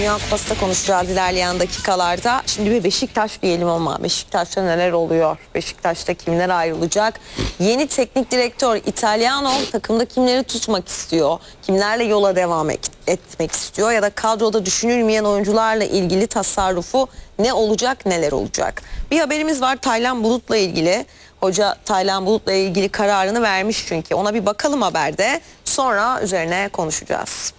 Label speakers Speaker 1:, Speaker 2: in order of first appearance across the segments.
Speaker 1: Dünya Kupası'nda konuşacağız ilerleyen dakikalarda. Şimdi bir Beşiktaş diyelim ama Beşiktaş'ta neler oluyor? Beşiktaş'ta kimler ayrılacak? Yeni teknik direktör Italiano takımda kimleri tutmak istiyor? Kimlerle yola devam etmek istiyor? Ya da kadroda düşünülmeyen oyuncularla ilgili tasarrufu ne olacak, neler olacak? Bir haberimiz var Taylan Bulut'la ilgili. Hoca Taylan Bulut'la ilgili kararını vermiş çünkü. Ona bir bakalım haberde. Sonra üzerine konuşacağız.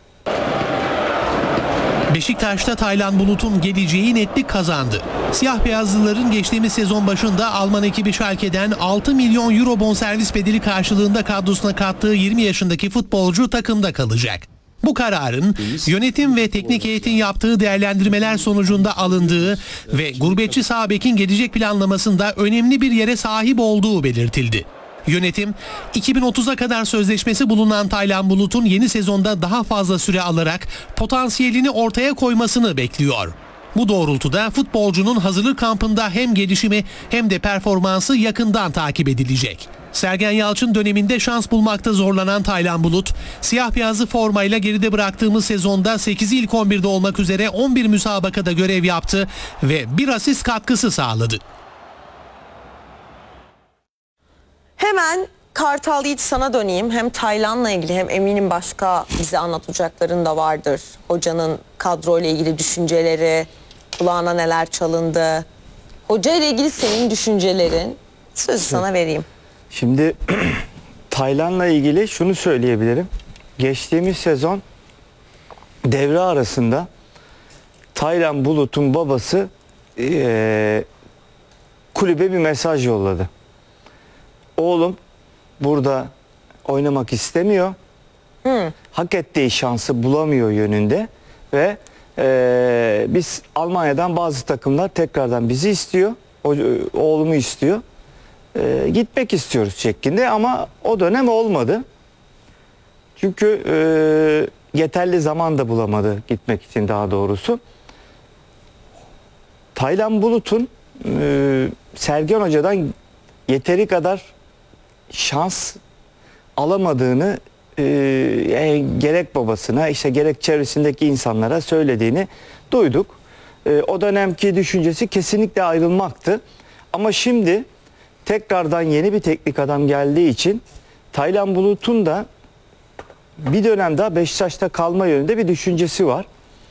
Speaker 2: Beşiktaş'ta Taylan Bulut'un geleceği netlik kazandı. Siyah beyazlıların geçtiğimiz sezon başında Alman ekibi Schalke'den 6 milyon euro bonservis bedeli karşılığında kadrosuna kattığı 20 yaşındaki futbolcu takımda kalacak. Bu kararın yönetim ve teknik heyetin yaptığı değerlendirmeler sonucunda alındığı ve gurbetçi sağ bekin gelecek planlamasında önemli bir yere sahip olduğu belirtildi. Yönetim 2030'a kadar sözleşmesi bulunan Taylan Bulut'un yeni sezonda daha fazla süre alarak potansiyelini ortaya koymasını bekliyor. Bu doğrultuda futbolcunun hazırlık kampında hem gelişimi hem de performansı yakından takip edilecek. Sergen Yalçın döneminde şans bulmakta zorlanan Taylan Bulut, siyah beyazlı formayla geride bıraktığımız sezonda 8'i ilk 11'de olmak üzere 11 müsabakada görev yaptı ve bir asist katkısı sağladı.
Speaker 1: Hemen Kartal Yiğit sana döneyim. Hem Taylan'la ilgili hem eminim başka bize anlatacakların da vardır. Hocanın kadroyla ilgili düşünceleri, kulağına neler çalındı. Hoca ile ilgili senin düşüncelerin. Sözü sana vereyim.
Speaker 3: Şimdi Taylan'la ilgili şunu söyleyebilirim. Geçtiğimiz sezon devre arasında Taylan Bulut'un babası kulübe bir mesaj yolladı. Oğlum burada oynamak istemiyor. Hak ettiği şansı bulamıyor yönünde ve biz Almanya'dan bazı takımlar tekrardan bizi istiyor. Oğlumu istiyor. Gitmek istiyoruz şeklinde ama o dönem olmadı. Çünkü yeterli zaman da bulamadı gitmek için daha doğrusu. Taylan Bulut'un Sergen Hoca'dan yeteri kadar şans alamadığını gerek babasına işte gerek çevresindeki insanlara söylediğini duyduk. O dönemki düşüncesi kesinlikle ayrılmaktı. Ama şimdi tekrardan yeni bir teknik adam geldiği için Taylan Bulut'un da bir dönem daha Beşiktaş'ta kalma yönünde bir düşüncesi var.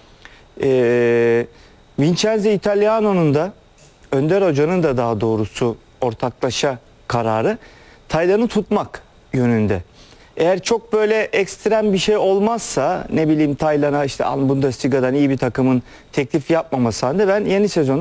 Speaker 3: Vincenzo Italiano'nun da Önder Hoca'nın da daha doğrusu ortaklaşa kararı Taylan'ı tutmak yönünde. Eğer çok böyle ekstrem bir şey olmazsa ne bileyim Taylan'a işte Bundesliga'dan iyi bir takımın teklif yapmaması halinde ben yeni sezon